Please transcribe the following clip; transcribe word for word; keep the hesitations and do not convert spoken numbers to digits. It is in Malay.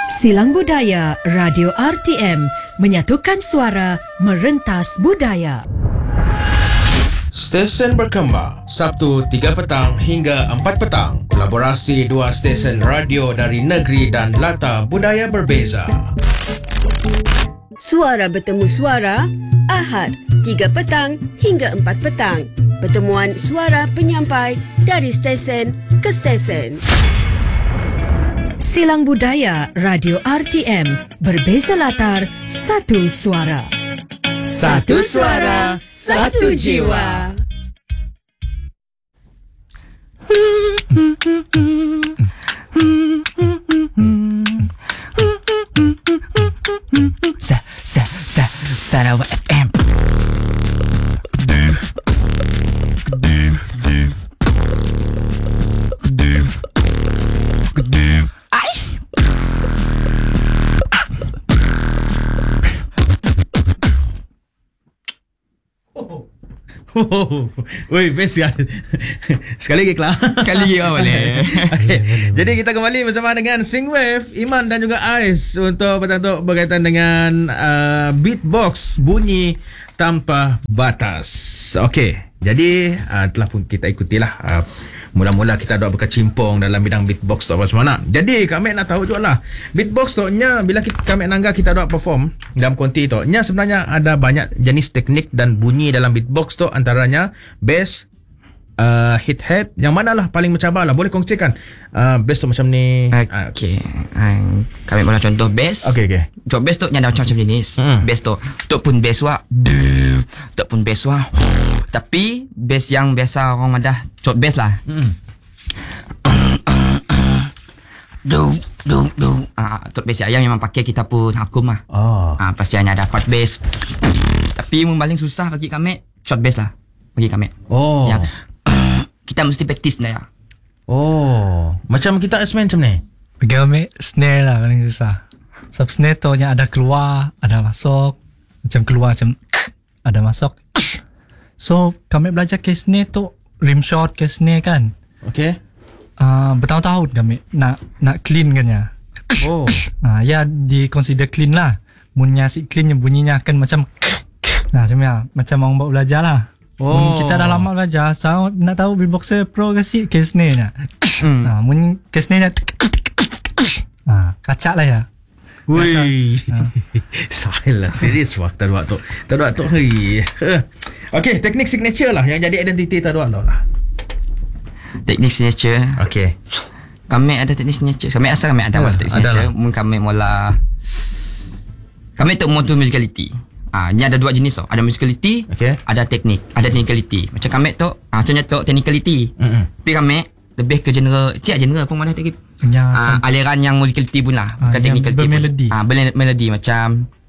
Silang Budaya Radio R T M menyatukan suara merentas budaya. Stesen berkembang Sabtu tiga petang hingga empat petang. Kolaborasi dua stesen radio dari negeri dan latar budaya berbeza. Suara bertemu suara Ahad tiga petang hingga empat petang. Pertemuan suara penyampai dari stesen ke stesen. Silang Budaya Radio R T M, berbeza latar, satu suara. Satu suara, satu jiwa. Sa sa sa Sarawak F M. Oh, woi, best kan? Sekali lagi kelar. Sekali lagi oh, boleh. Okay. Jadi kita kembali bersama dengan Singwave, Iman dan juga Ais untuk untuk berkaitan dengan uh, beatbox, bunyi tanpa batas. Okey. Jadi uh, telah pun kita ikutilah uh, mula-mula kita ada berkecimpung dalam bidang beatbox tu apa semua nak. Jadi kami nak tahu jugalah beatbox tu nya bila kita, kami nangga kita ada perform dalam konti tu nya sebenarnya ada banyak jenis teknik dan bunyi dalam beatbox tu, antaranya bass, uh, hit head, yang manalah paling mencabar lah. Boleh kongsikan uh, bass tu macam ni. Okey. Uh, kami mula contoh bass. Okey okey. Contoh bass tu ada macam-macam jenis. Hmm. Bass tu tu pun bass wa. Tu pun bass wa. Tapi bass yang biasa orang madah contoh bass lah. Hmm. Du du du. Ah, tu bass yang memang pakai kita pun akum lah. Oh. Ah, pasti hanya ada part bass. Tapi yang paling susah bagi kami short bass lah bagi kami. Oh. Yang kita mesti praktis sebenarnya. Oh. Macam kita asmen macam ni. Bagi kami snare lah paling susah. Sebab snare tu yang ada keluar, ada masuk. Macam keluar macam ada masuk. So kami belajar ke snare tu rim shot ke snare kan. Okey. Uh, bertahun-tahun kami nak nak clean kan ya. Oh. Uh, ya di consider clean lah. Munnya si clean bunyinya akan macam nah macam ya, macam orang buat belajar lah. Oh. Mun kita dah lama belajar, so nak tahu beatboxer pro ke si ke snare nya. Hmm. Ah, mun ke snare nya ah, kacak lah ya. Wui. Salah serius waktu waktu. Tak ada waktu. Hei. Okey, teknik signature lah yang jadi identiti tak ada lah. Teknik signature. Okey. Kami ada teknik signature. Kami asal kami ada Ah, teknik signature. adalah. Mun kami mula kami tu motor musicality. Ah, ni ada dua jenis tau. Ada musicality, Okey. ada teknik, ada technicality. Macam kami tu, ah, macam tu technicality. Hmm. Tapi kami lebih ke genre, cik genre pun mana tak Yang ah, aliran yang musicality pun lah, Ah, bukan yang technicality. bermelodi. Ah, bermelodi macam